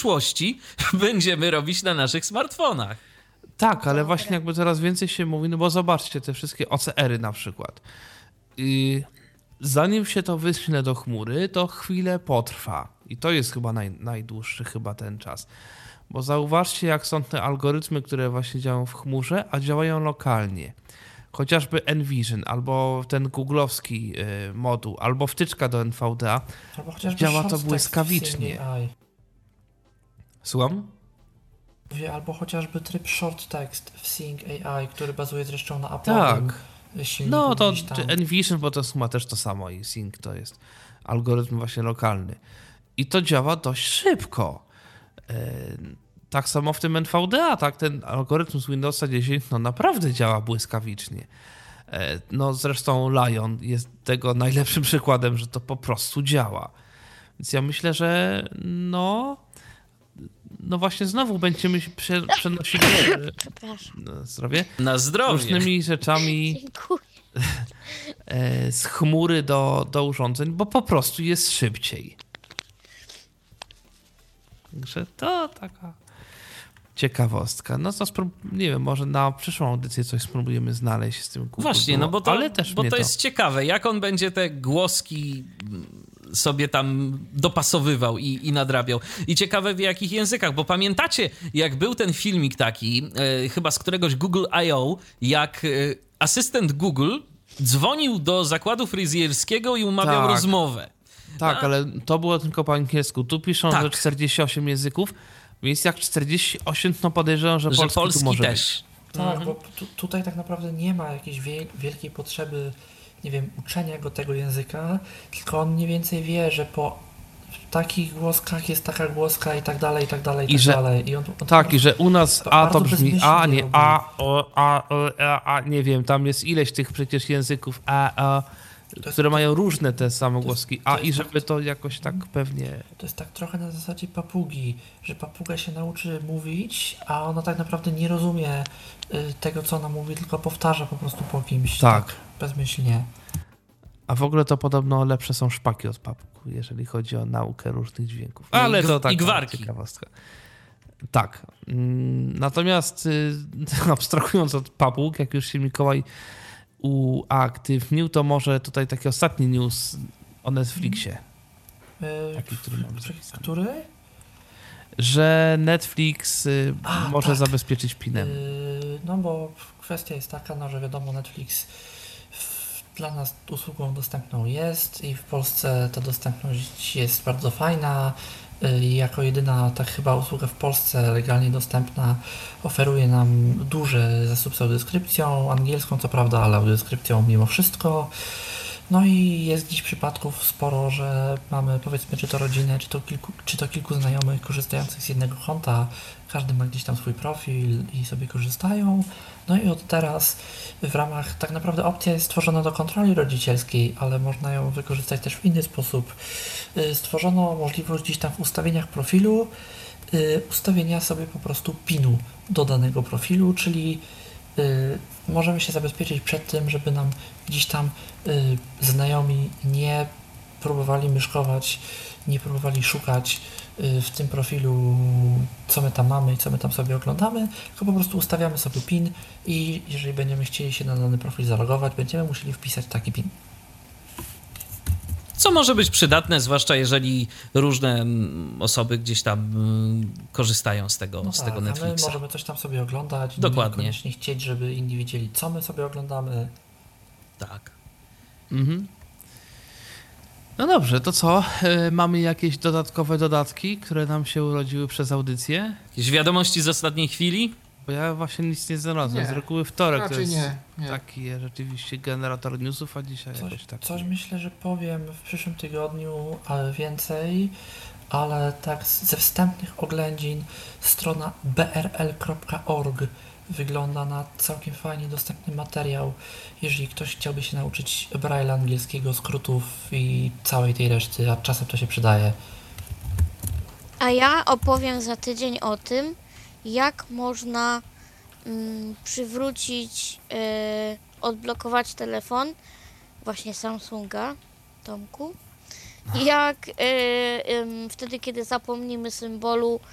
przyszłości będziemy robić na naszych smartfonach. Tak, ale właśnie jakby coraz więcej się mówi, no bo zobaczcie, te wszystkie OCR-y na przykład. I zanim się to wyśle do chmury, to chwilę potrwa. I to jest chyba najdłuższy chyba ten czas. Bo zauważcie, jak są te algorytmy, które właśnie działają w chmurze, a działają lokalnie. Chociażby Envision, albo ten googlowski moduł, albo wtyczka do NVDA, działa to błyskawicznie. Słucham? Albo chociażby tryb short text w Sing AI, który bazuje zresztą na Apple'owym Tak. silniku. No to Envision, bo to ma też to samo i Sing to jest algorytm właśnie lokalny. I to działa dość szybko. Tak samo w tym NVDA, tak, ten algorytm z Windowsa 10 no naprawdę działa błyskawicznie. No zresztą Lion jest tego najlepszym przykładem, że to po prostu działa. Więc ja myślę, że no właśnie znowu będziemy się przenosili na zdrowie różnymi rzeczami z chmury do urządzeń, bo po prostu jest szybciej. Także to taka ciekawostka. No to nie wiem, może na przyszłą audycję coś spróbujemy znaleźć z tym Google. Właśnie, no bo to jest ciekawe, jak on będzie te głoski sobie tam dopasowywał i nadrabiał. I ciekawe w jakich językach, bo pamiętacie, jak był ten filmik taki, chyba z któregoś Google I.O., jak asystent Google dzwonił do zakładu fryzjerskiego i umawiał rozmowę. Tak, ale to było tylko po angielsku. Tu piszą, że 48 języków, więc jak 48, no podejrzewam, że polski tu może też. być. Tak, bo tutaj tak naprawdę nie ma jakiejś wielkiej potrzeby, nie wiem, uczenia go tego języka, tylko on mniej więcej wie, że po takich głoskach jest taka głoska i tak dalej, i tak dalej, i tak dalej. I że u nas A to brzmi A, nie A, nie wiem, tam jest ileś tych przecież języków które mają różne te samogłoski, i żeby to jakoś tak pewnie... To jest tak trochę na zasadzie papugi, że papuga się nauczy mówić, a ona tak naprawdę nie rozumie tego, co ona mówi, tylko powtarza po prostu po kimś. Tak bezmyślnie. A w ogóle to podobno lepsze są szpaki od papug, jeżeli chodzi o naukę różnych dźwięków. Ale to tak ciekawostka. Tak. Natomiast abstrahując od papug, jak już się Mikołaj uaktywnił, to może tutaj taki ostatni news o Netflixie. Który? Że Netflix może zabezpieczyć PIN-em. No bo kwestia jest taka, że wiadomo, Netflix dla nas usługą dostępną jest i w Polsce ta dostępność jest bardzo fajna. Jako jedyna tak chyba usługa w Polsce legalnie dostępna oferuje nam duży zasób z audiodeskrypcją, angielską co prawda, ale audiodeskrypcją mimo wszystko. No i jest dziś przypadków sporo, że mamy powiedzmy czy to rodzinę, czy to kilku znajomych korzystających z jednego konta. Każdy ma gdzieś tam swój profil i sobie korzystają. No i od teraz w ramach, tak naprawdę opcja jest stworzona do kontroli rodzicielskiej, ale można ją wykorzystać też w inny sposób. Stworzono możliwość gdzieś tam w ustawieniach profilu ustawienia sobie po prostu PIN-u do danego profilu, czyli możemy się zabezpieczyć przed tym, żeby nam gdzieś tam znajomi nie próbowali myszkować, nie próbowali szukać w tym profilu, co my tam mamy i co my tam sobie oglądamy, tylko po prostu ustawiamy sobie PIN i jeżeli będziemy chcieli się na dany profil zalogować, będziemy musieli wpisać taki PIN. Co może być przydatne, zwłaszcza jeżeli różne osoby gdzieś tam korzystają z tego Netflixa. A my możemy coś tam sobie oglądać, dokładnie. Niekoniecznie chcieć, żeby inni wiedzieli, co my sobie oglądamy. Tak. Mhm. No dobrze, to co? Mamy jakieś dodatkowe dodatki, które nam się urodziły przez audycję? Jakieś wiadomości z ostatniej chwili? Bo ja właśnie nic nie znalazłem. Z reguły wtorek to jest nie. taki rzeczywiście generator newsów, a dzisiaj jakoś tak. Coś myślę, że powiem w przyszłym tygodniu, ale więcej, ale tak ze wstępnych oględzin strona brl.org wygląda na całkiem fajnie dostępny materiał, jeżeli ktoś chciałby się nauczyć braille'a angielskiego, skrótów i całej tej reszty, a czasem to się przydaje. A ja opowiem za tydzień o tym, jak można przywrócić, odblokować telefon, właśnie Samsunga, Tomku, jak wtedy, kiedy zapomnimy symbolu